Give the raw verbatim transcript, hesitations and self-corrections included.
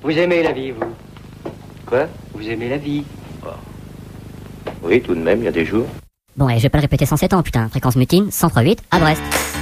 Vous aimez la vie, vous? Quoi? Vous aimez la vie? Oh. Oui, tout de même, il y a des jours. Bon, et je vais pas le répéter cent sept ans, putain. Fréquence mutine, cent trois virgule huit, à Brest.